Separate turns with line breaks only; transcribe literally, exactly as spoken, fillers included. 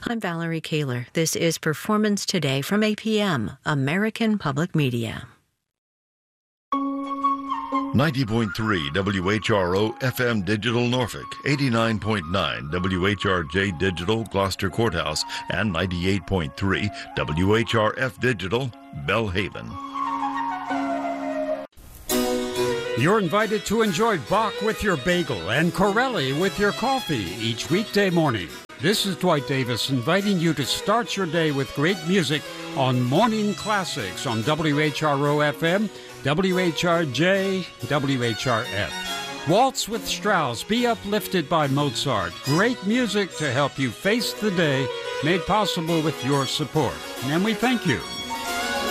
I'm Valerie Kaler. This is Performance Today from A P M, American Public Media.
ninety point three W H R O F M Digital Norfolk, eighty-nine point nine W H R J Digital Gloucester Courthouse, and ninety-eight point three W H R F Digital Bellhaven.
You're invited to enjoy Bach with your bagel and Corelli with your coffee each weekday morning. This is Dwight Davis inviting you to start your day with great music on Morning Classics on W H R O F M, W H R J, W H R F. Waltz with Strauss, Be Uplifted by Mozart. Great music to help you face the day, made possible with your support. And we thank you.